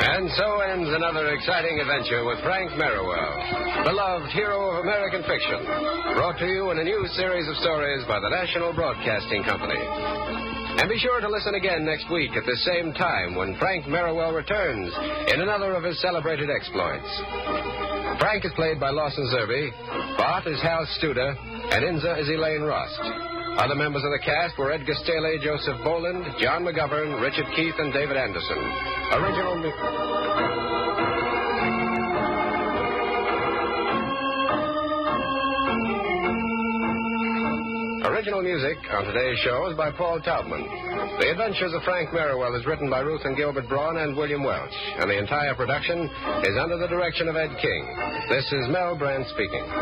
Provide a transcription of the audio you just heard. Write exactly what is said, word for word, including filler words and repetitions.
And so ends another exciting adventure with Frank Merriwell, beloved hero of American fiction, brought to you in a new series of stories by the National Broadcasting Company. And be sure to listen again next week at the same time when Frank Merriwell returns in another of his celebrated exploits. Frank is played by Lawson Zerbe, Bart is Hal Studer, and Inza is Elaine Rost. Other members of the cast were Edgar Staley, Joseph Boland, John McGovern, Richard Keith, and David Anderson. Original... mu- Original music on today's show is by Paul Taubman. The Adventures of Frank Merriwell is written by Ruth and Gilbert Braun and William Welch, and the entire production is under the direction of Ed King. This is Mel Brand speaking.